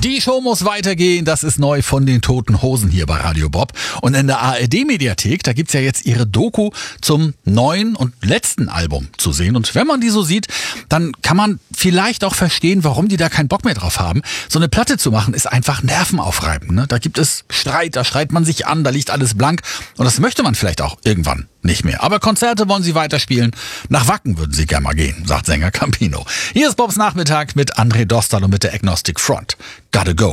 Die Show muss weitergehen, das ist neu von den Toten Hosen hier bei Radio Bob. Und in der ARD-Mediathek, da gibt's ja jetzt ihre Doku zum neuen und letzten Album zu sehen. Und wenn man die so sieht, dann kann man vielleicht auch verstehen, warum die da keinen Bock mehr drauf haben. So eine Platte zu machen ist einfach nervenaufreibend. Ne? Da gibt es Streit, da schreit man sich an, da liegt alles blank. Und das möchte man vielleicht auch irgendwann nicht mehr. Aber Konzerte wollen sie weiterspielen. Nach Wacken würden sie gerne mal gehen, sagt Sänger Campino. Hier ist Bobs Nachmittag mit André Dostal und mit der Agnostic Front. Gotta go.